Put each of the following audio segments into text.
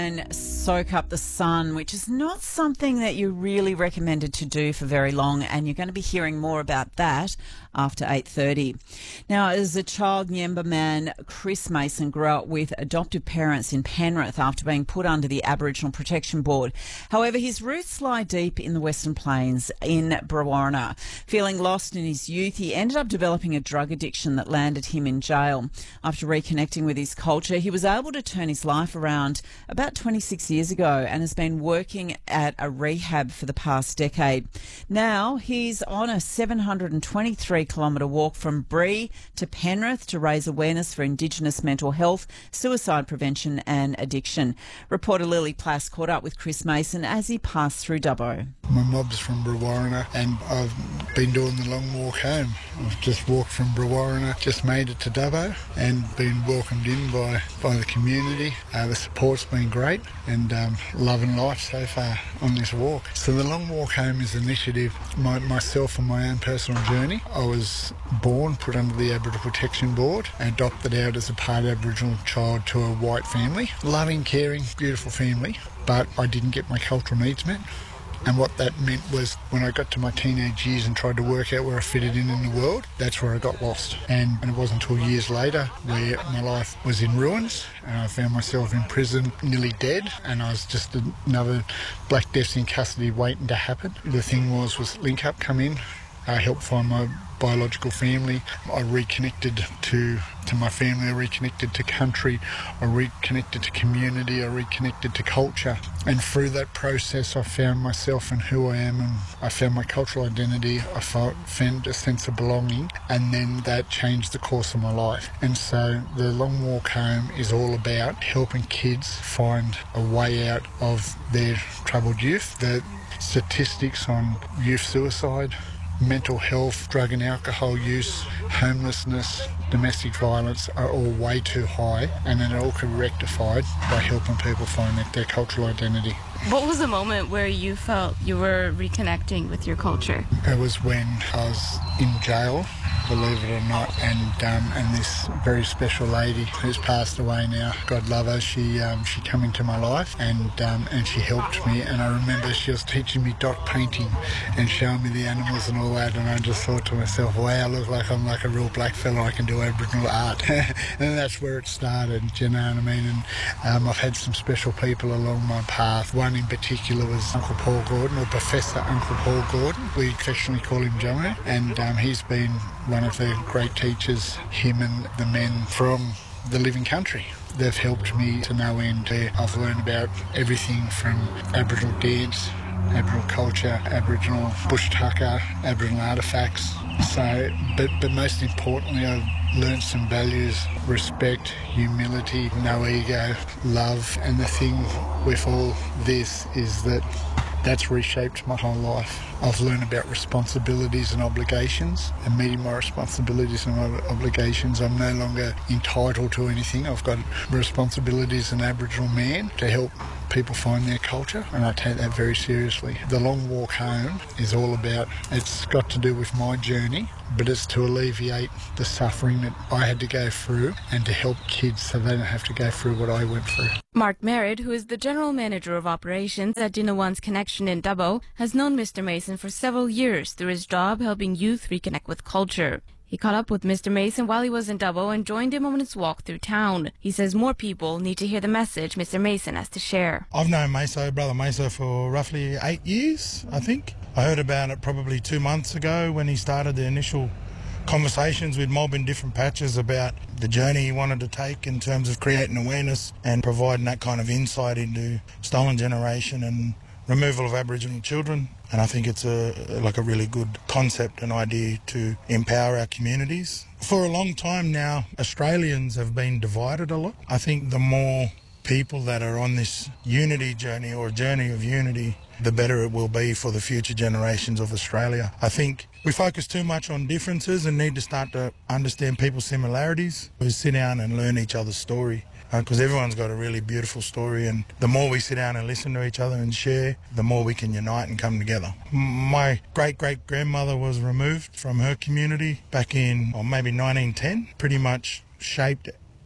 And soak up the sun, which is not something that you're really recommended to do for very long, and you're going to be hearing more about that after 8:30. Now, as a child Nyemba man, Chris Mason grew up with adoptive parents in Penrith after being put under the Aboriginal Protection Board. However, his roots lie deep in the Western Plains in Brewarrina. Feeling lost in his youth, he ended up developing a drug addiction that landed him in jail. After reconnecting with his culture, he was able to turn his life around about 26 years ago and has been working at a rehab for the past decade. Now he's on a 723-kilometre walk from Bree to Penrith to raise awareness for Indigenous mental health, suicide prevention and addiction. Reporter Lily Plass caught up with Chris Mason as he passed through Dubbo. My mob's from Brewarrina and I've been doing the long walk home. I've just walked from Brewarrina, just made it to Dubbo and been welcomed in by the community. The support's been great and loving life so far on this walk. So the Long Walk Home is an initiative, myself and my own personal journey. I was born, put under the Aboriginal Protection Board, and adopted out as a part Aboriginal child to a white family. Loving, caring, beautiful family, but I didn't get my cultural needs met. And what that meant was when I got to my teenage years and tried to work out where I fitted in the world, that's where I got lost. And it wasn't until years later where my life was in ruins and I found myself in prison, nearly dead, and I was just another Black Death in custody waiting to happen. The thing was Link Up come in, helped find my biological family. I reconnected to my family, I reconnected to country, I reconnected to community, I reconnected to culture. And through that process I found myself and who I am, and I found my cultural identity, I found a sense of belonging, and then that changed the course of my life. And so the Long Walk Home is all about helping kids find a way out of their troubled youth. The statistics on youth suicide, mental health, drug and alcohol use, homelessness, domestic violence are all way too high, and then it all can be rectified by helping people find their cultural identity. What was the moment where you felt you were reconnecting with your culture? It was when I was in jail, believe it or not, and this very special lady who's passed away now, God love her, she came into my life and she helped me, and I remember she was teaching me dot painting and showing me the animals and all that, and I just thought to myself, wow, I look like I'm like a real black fella, I can do Aboriginal art. And that's where it started, you know what I mean? And I've had some special people along my path. One in particular was Uncle Paul Gordon, or Professor Uncle Paul Gordon. We affectionately call him Jomo, and he's been one of the great teachers, him and the men from the Living Country. They've helped me to no end. I've learned about everything from Aboriginal dance, Aboriginal culture, Aboriginal bush tucker, Aboriginal artefacts. So, but most importantly, I've learned some values: respect, humility, no ego, love. And the thing with all this is that that's reshaped my whole life. I've learned about responsibilities and obligations, and meeting my responsibilities and my obligations. I'm no longer entitled to anything. I've got responsibilities as an Aboriginal man to help people find their culture, and I take that very seriously. The Long Walk Home is all about, it's got to do with my journey, but it's to alleviate the suffering that I had to go through and to help kids so they don't have to go through what I went through. Mark Merritt, who is the General Manager of Operations at Dinawan's Connection in Dubbo, has known Mr. Mason for several years through his job helping youth reconnect with culture. He caught up with Mr. Mason while he was in Dubbo and joined him on his walk through town. He says more people need to hear the message Mr. Mason has to share. I've known Brother Meso, for roughly 8 years, I think. I heard about it probably 2 months ago when he started the initial conversations with mob in different patches about the journey he wanted to take in terms of creating awareness and providing that kind of insight into stolen generation and removal of Aboriginal children. And I think it's a really good concept and idea to empower our communities. For a long time now, Australians have been divided a lot. I think the more people that are on this unity journey, or journey of unity, the better it will be for the future generations of Australia. I think we focus too much on differences and need to start to understand people's similarities. We sit down and learn each other's story, because everyone's got a really beautiful story, and the more we sit down and listen to each other and share, the more we can unite and come together. My great-great-grandmother was removed from her community back in maybe 1910, pretty much shaped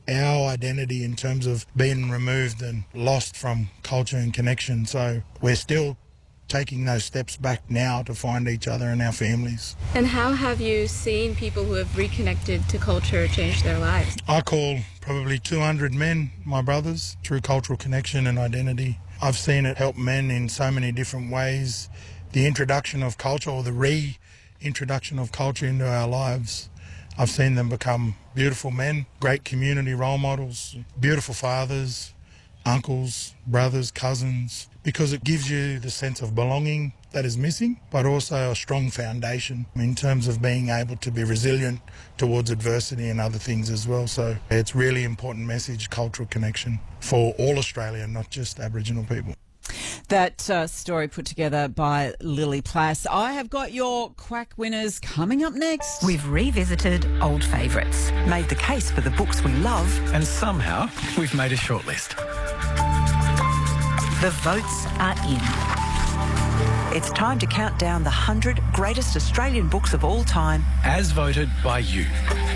our identity in terms of being removed and lost from culture and connection. So we're still taking those steps back now to find each other and our families. And how have you seen people who have reconnected to culture change their lives? I call probably 200 men my brothers through cultural connection and identity. I've seen it help men in so many different ways. The introduction of culture, or the reintroduction of culture into our lives, I've seen them become beautiful men, great community role models, beautiful fathers, uncles, brothers, cousins, because it gives you the sense of belonging that is missing, but also a strong foundation in terms of being able to be resilient towards adversity and other things as well. So it's really important message, cultural connection for all Australia, not just Aboriginal people. That story put together by Lily Plass. I have got your quack winners coming up next. We've revisited old favourites, made the case for the books we love, and somehow we've made a shortlist. The votes are in. It's time to count down the 100 greatest Australian books of all time, as voted by you.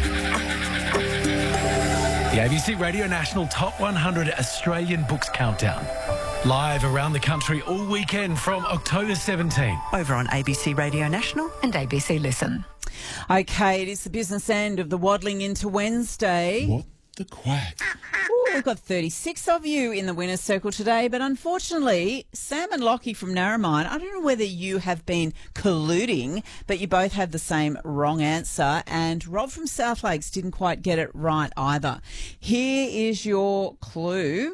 The ABC Radio National Top 100 Australian Books Countdown. Live around the country all weekend from October 17. over on ABC Radio National and ABC Listen. Okay, it is the business end of the waddling into Wednesday. What the quack? Ooh, we've got 36 of you in the winner's circle today, but unfortunately, Sam and Lockie from Narromine, I don't know whether you have been colluding, but you both have the same wrong answer, and Rob from South Lakes didn't quite get it right either. Here is your clue.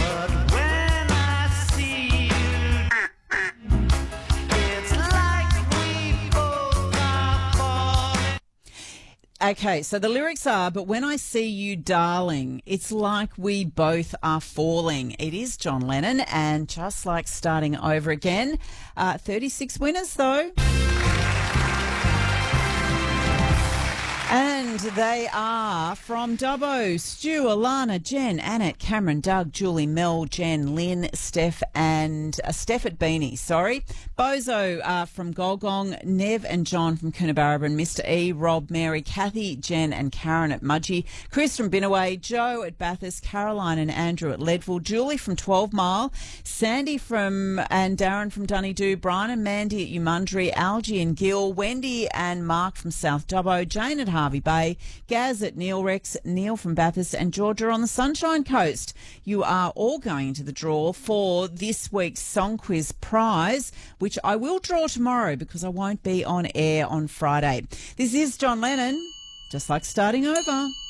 Okay, so the lyrics are, but when I see you, darling, it's like we both are falling. It is John Lennon, and just like starting over again. 36 winners, though. And they are from Dubbo: Stu, Alana, Jen, Annette, Cameron, Doug, Julie, Mel, Jen, Lynn, Steph, and Steph at Beanie, sorry. Bozo from Golgong, Nev and John from Coonabarabran, Mr. E, Rob, Mary, Kathy, Jen and Karen at Mudgee, Chris from Binnaway, Joe at Bathurst, Caroline and Andrew at Leadville, Julie from 12 Mile, Sandy and Darren from Dunedoo, Brian and Mandy at Umundry, Algie and Gill, Wendy and Mark from South Dubbo, Jane at Harvey Bay, Gaz at Neil Rex, Neil from Bathurst and Georgia on the Sunshine Coast. You are all going into the draw for this week's Song Quiz prize, which I will draw tomorrow because I won't be on air on Friday. This is John Lennon, just like starting over.